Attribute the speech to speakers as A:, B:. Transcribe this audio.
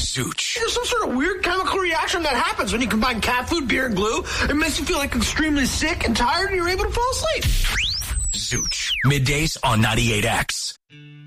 A: Zooch.
B: There's some sort of weird chemical reaction that happens when you combine cat food, beer, and glue. It makes you feel like extremely sick and tired, and you're able to fall asleep.
A: Zooch. Middays on 98X.